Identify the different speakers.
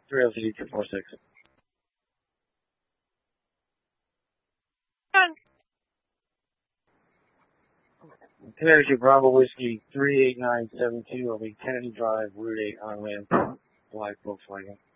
Speaker 1: 303-246. Connecticut Bravo Whiskey 38972 will be Kennedy Drive, Route 8 on Land, Black Volkswagen.